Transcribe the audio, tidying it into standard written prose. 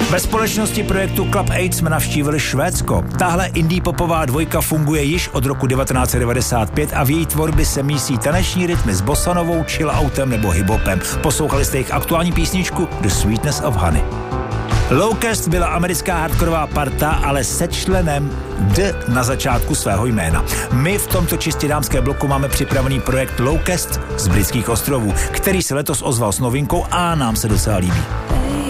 Ve společnosti projektu Club 8 jsme navštívili Švédsko. Tahle indie popová dvojka funguje již od roku 1995 a v její tvorbě se mísí taneční rytmy s bossanovou, chilloutem nebo hiphopem. Poslouchali jste jejich aktuální písničku The Sweetness of Honey. Lowcast byla americká hardkorová parta, ale se členem D na začátku svého jména. My v tomto čistě dámském bloku máme připravený projekt Lowcast z Britských ostrovů, který se letos ozval s novinkou a nám se docela líbí.